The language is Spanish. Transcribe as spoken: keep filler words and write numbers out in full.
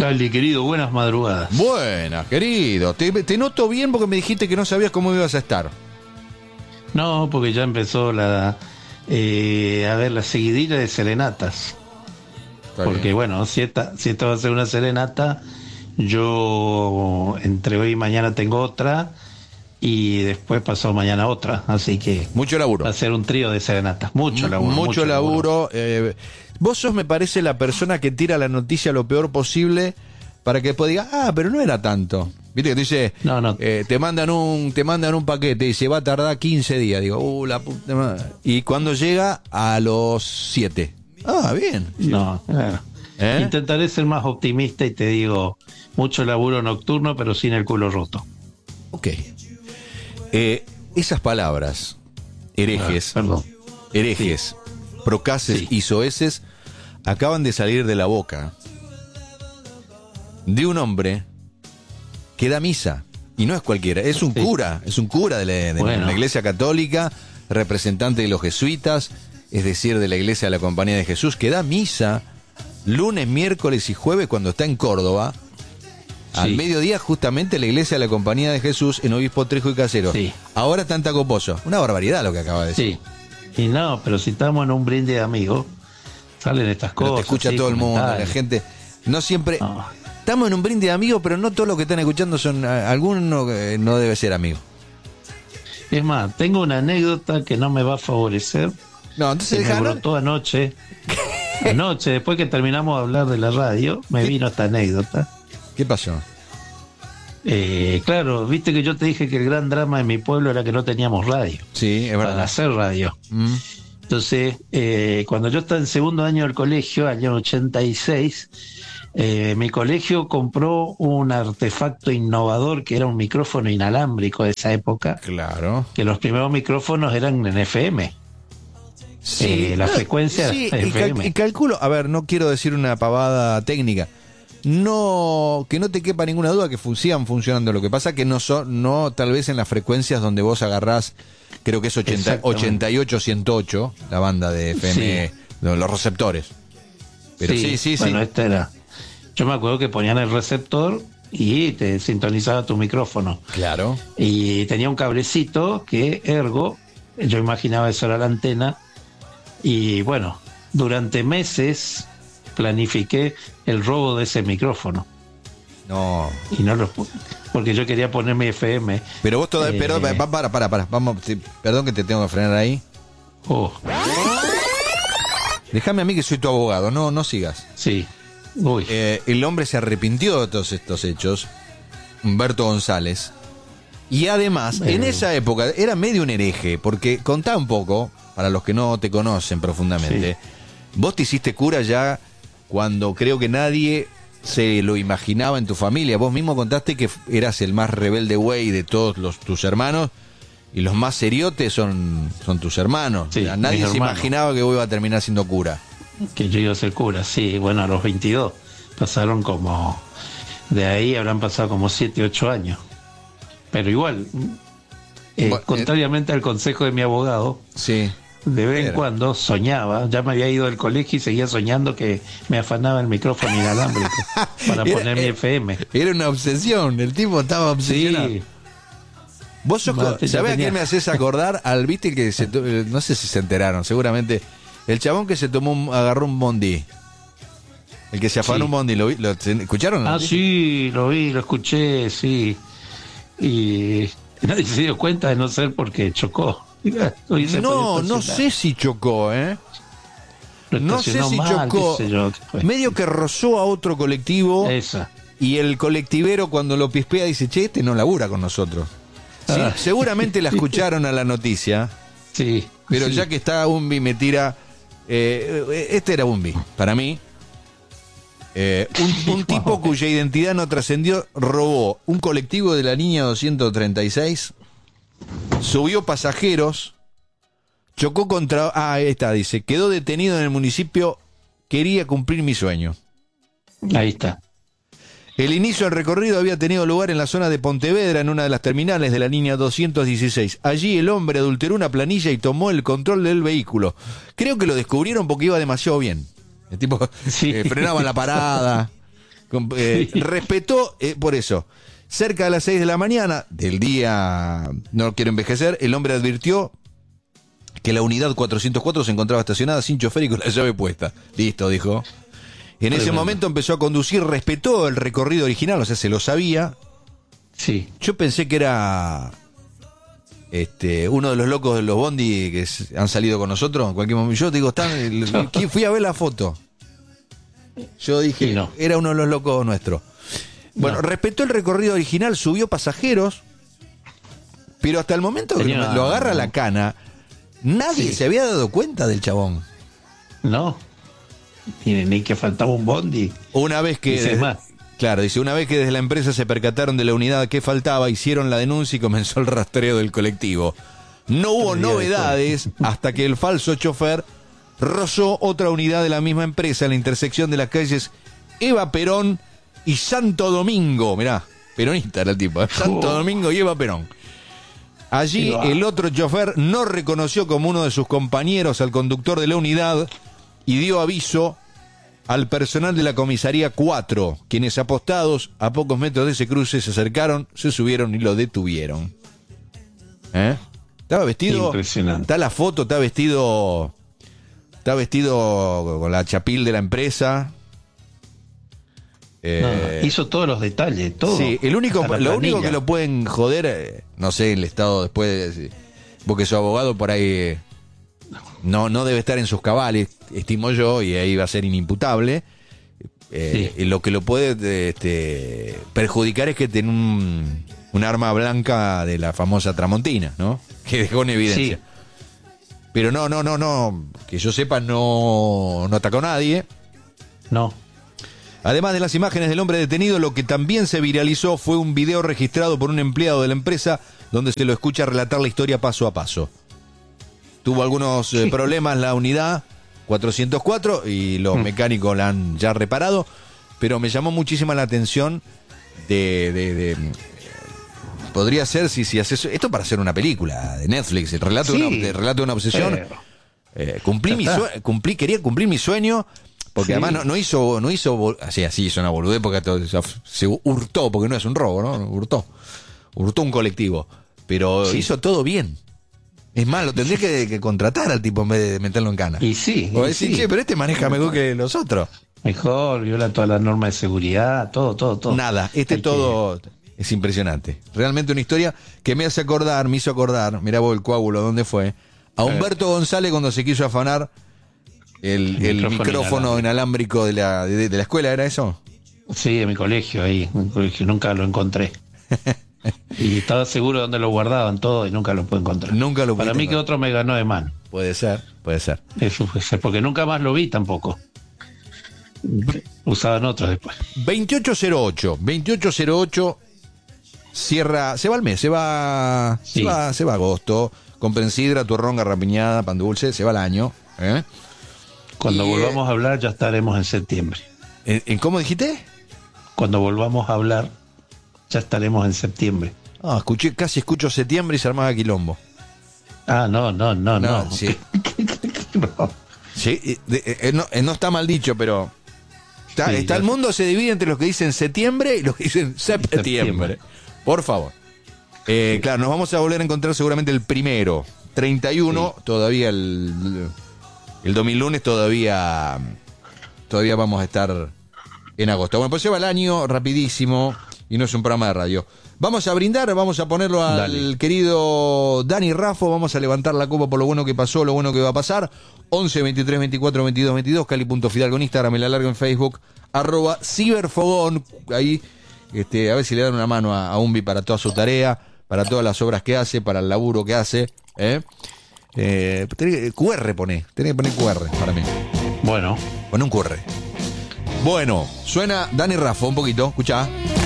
Cali, querido, buenas madrugadas. Buenas, querido. Te, te noto bien porque me dijiste que no sabías cómo ibas a estar. No, porque ya empezó la eh, a ver la seguidilla de serenatas. Está porque bien. bueno, si esta, si esta va a ser una serenata, yo entre hoy y mañana tengo otra y después pasó mañana otra, así que Mucho laburo. va a ser un trío de serenatas. Mucho M- laburo. Mucho, mucho laburo. Eh, vos sos, me parece, la persona que tira la noticia lo peor posible para que después diga, ah, pero no era tanto. Viste que te dice, No, no. eh, te mandan un te mandan un paquete y se va a tardar quince días. Digo, uh, la puta madre. Y cuando llega a los siete. Ah, bien. No, claro. ¿Eh? Intentaré ser más optimista y te digo, mucho laburo nocturno, pero sin el culo roto. Ok. Eh, esas palabras, herejes, Ah, perdón. herejes, procaces Sí. y soeces, acaban de salir de la boca de un hombre que da misa. Y no es cualquiera, es un Sí. cura, es un cura de la, de Bueno. la Iglesia Católica, representante de los jesuitas, es decir, de la Iglesia de la Compañía de Jesús, que da misa lunes, miércoles y jueves cuando está en Córdoba. Al Sí. mediodía, justamente, la Iglesia de la Compañía de Jesús en Obispo Trejo y Casero. Sí. Ahora está en Tacopozo. Una barbaridad lo que acaba de decir. Sí. Y no, pero si estamos en un brinde de amigos, salen estas Pero cosas. te escucha sí, todo el mundo, la comentarios. gente. No siempre. No. Estamos en un brinde de amigos, pero no todos los que están escuchando son. a- Alguno eh, no debe ser amigo. Es más, tengo una anécdota que no me va a favorecer. No, entonces que me déjalo. brotó anoche. Anoche, después que terminamos de hablar de la radio, me vino esta anécdota. ¿Qué pasó? Eh, claro, viste que yo te dije que el gran drama de mi pueblo era que no teníamos radio, Sí, es para verdad. hacer radio. Mm. Entonces, eh, cuando yo estaba en segundo año del colegio, año ochenta y seis, eh, mi colegio compró un artefacto innovador que era un micrófono inalámbrico de esa época, Claro. que los primeros micrófonos eran en F M. Sí, Eh, la frecuencia sí, es y, cal- F M. y calculo, a ver, no quiero decir una pavada técnica. No, que no te quepa ninguna duda que fu- sigan funcionando. Lo que pasa que no son, no tal vez en las frecuencias donde vos agarrás, creo que es ochenta, Exactamente. ochenta y ocho, ciento ocho, la banda de F M, no, los receptores. Pero sí, sí, sí. Bueno, esta era. Yo me acuerdo que ponían el receptor y te sintonizaba tu micrófono. Claro. Y tenía un cablecito que ergo, yo imaginaba eso era la antena. Y bueno, durante meses planifiqué el robo de ese micrófono. No. Y no lo pu- porque yo quería ponerme F M. Pero vos todavía, Eh, perdón, pa- para, para, para, vamos, te- perdón que te tengo que frenar ahí. Oh, Déjame a mí que soy tu abogado, no, no sigas. sí. Uy. Eh, el hombre se arrepintió de todos estos hechos, Humberto González, y además, en Eh. esa época, era medio un hereje, porque contá un poco, para los que no te conocen profundamente, vos te hiciste cura ya cuando creo que nadie se lo imaginaba en tu familia. Vos mismo contaste que eras el más rebelde güey de todos los, tus hermanos, y los más seriotes son, son tus hermanos. Sí, O sea, nadie mis se hermanos. imaginaba que vos ibas a terminar siendo cura. Que yo iba a ser cura, sí, bueno, a los veintidós pasaron como, de ahí habrán pasado como siete, ocho años. Pero igual, eh, Bueno, contrariamente al consejo de mi abogado, Sí. de vez en Era. cuando soñaba, ya me había ido del colegio y seguía soñando que me afanaba el micrófono inalámbrico para Era- poner mi eh, F M. Era una obsesión, el tipo estaba obsesionado. Sí, Vos sos, Mate, co- ya ¿sabés a tenía- quién me haces acordar? Al viste que se to- eh, no sé si se enteraron, seguramente. El chabón que se tomó un- agarró un bondi. El que se afanó Sí. un bondi, ¿lo, vi- lo- se- ¿escucharon? ah, sí, lo vi, lo escuché, sí. Y nadie se dio cuenta de no ser porque chocó. Hubiese No, podido no estacionar. sé si chocó, ¿eh? Lo No sé estacionó si mal, chocó. qué sé yo, qué fue. Medio que rozó a otro colectivo Esa. y el colectivero cuando lo pispea dice, che, este no labura con nosotros. Sí, Ah. seguramente la escucharon a la noticia. Sí. Pero sí. ya que está Umbi, me tira. eh, este era Umbi, para mí. Eh, un, un tipo cuya identidad no trascendió robó un colectivo de la línea doscientos treinta y seis, subió pasajeros, chocó contra. Ah, ahí está, dice. Quedó detenido en el municipio, quería cumplir mi sueño. Ahí está. El inicio del recorrido había tenido lugar en la zona de Pontevedra, en una de las terminales de la línea doscientos dieciséis. Allí el hombre adulteró una planilla y tomó el control del vehículo. Creo que lo descubrieron porque iba demasiado bien. El tipo Sí. eh, frenaba en la parada. Eh, respetó, eh, por eso, cerca de las seis de la mañana del día, no quiero envejecer, el hombre advirtió que la unidad cuatrocientos cuatro se encontraba estacionada sin chofer y con la llave puesta. Listo, dijo. En ese Tremendo. momento empezó a conducir, respetó el recorrido original, o sea, se lo sabía. Sí. Yo pensé que era este uno de los locos de los bondi que s- han salido con nosotros en cualquier momento. Yo digo, están, el- el- fui a ver la foto. Yo dije, Sí, no. era uno de los locos nuestros. Bueno, No. respetó el recorrido original, subió pasajeros, pero hasta el momento que Tenía- lo agarra la cana, nadie Sí. se había dado cuenta del chabón. No. Ni, ni que faltaba un bondi. Una vez que... Dice más. Claro, dice, una vez que desde la empresa se percataron de la unidad que faltaba, hicieron la denuncia y comenzó el rastreo del colectivo. No hubo Qué día novedades hasta que el falso chofer rozó otra unidad de la misma empresa en la intersección de las calles Eva Perón y Santo Domingo. Mirá, peronista era el tipo, ¿eh? Santo Oh. Domingo y Eva Perón. Allí Sí, va. el otro chofer no reconoció como uno de sus compañeros al conductor de la unidad y dio aviso al personal de la comisaría cuatro, quienes apostados a pocos metros de ese cruce se acercaron, se subieron y lo detuvieron. ¿Eh? Estaba vestido... Impresionante. Está la foto, está vestido... Está vestido con la chapil de la empresa. Eh, No, hizo todos los detalles, todo. Sí, el único, Hasta la lo único planilla. que lo pueden joder, eh, no sé, el Estado después, de, porque su abogado por ahí eh, no, no debe estar en sus cabales, estimo yo, y ahí va a ser inimputable. Eh, Sí. y lo que lo puede este, perjudicar es que tiene un, un arma blanca de la famosa Tramontina, ¿no? Que dejó en evidencia. Sí. Pero no, no, no, no, que yo sepa, no, no atacó a nadie. No. Además de las imágenes del hombre detenido, lo que también se viralizó fue un video registrado por un empleado de la empresa donde se lo escucha relatar la historia paso a paso. Tuvo algunos eh, problemas la unidad cuatrocientos cuatro y los mecánicos la han ya reparado, pero me llamó muchísima la atención de... de- de, eh, podría ser, si, si haces esto para hacer una película de Netflix, el relato, Sí. de, una, el relato de una obsesión. Eh, Eh, cumplí Ya mi está. sue- cumplí, quería cumplir mi sueño, porque Sí. además no, no hizo, no hizo, bol- así, así hizo una boludez, porque todo- se hurtó, porque no es un robo, ¿no? Hurtó, hurtó un colectivo, pero Sí. hizo todo bien. Es más, lo tendría que, que contratar al tipo en vez de meterlo en cana. Y sí, O y decir, sí. che, pero este maneja mejor que los otros. Mejor, viola todas las normas de seguridad, todo, todo, todo. Nada, este Hay todo es impresionante. Realmente una historia que me hace acordar, me hizo acordar, mirá vos el coágulo, ¿dónde fue? A Humberto González cuando se quiso afanar el, El el micrófono micrófono inalámbrico de la, de, de la escuela, ¿era eso? que- Sí, en mi colegio, ahí, en mi colegio, nunca lo encontré. Y estaba seguro de dónde lo guardaban todo y nunca lo pude encontrar. Nunca lo Para pudiste mí que encontrar. otro me ganó de mano. Puede ser, puede ser. Eso puede ser, porque nunca más lo vi tampoco. Usaban otros después. veintiocho cero ocho, veintiocho cero ocho cierra, se va el mes, se va, se Sí. va, se va agosto, compren sidra, turrón, garrapiñada, pan dulce, se va el año. ¿eh? Cuando Y, volvamos a hablar ya estaremos en septiembre. ¿En, en cómo dijiste? Cuando volvamos a hablar ya estaremos en septiembre. Ah, escuché, casi escucho septiembre y se armaba quilombo. Ah, no, no, no, No, no. sí. No. Sí, eh, de- eh, no, eh, no está mal dicho, pero está, Sí, está ya el sé. mundo se divide entre los que dicen septiembre y los que dicen septiembre. Septiembre. Por favor. Eh, claro, nos vamos a volver a encontrar seguramente el primero. treinta y uno, todavía el, el dominlunes todavía todavía vamos a estar en agosto. Bueno, pues se va el año rapidísimo y no es un programa de radio. Vamos a brindar, vamos a ponerlo al Dale. querido Dani Raffo, vamos a levantar la copa por lo bueno que pasó, lo bueno que va a pasar. once, veintitrés, veinticuatro, veintidós, veintidós, cali.fidalgo en Instagram, me la largo en Facebook, arroba ciberfogón, ahí, este, a ver si le dan una mano a, a Umbi para toda su tarea, para todas las obras que hace, para el laburo que hace, ¿eh? Eh, tenés- Q R pone, tenés que poner Q R para mí, Bueno, pone un Q R. Bueno, suena Dani Raffo un poquito, escuchá.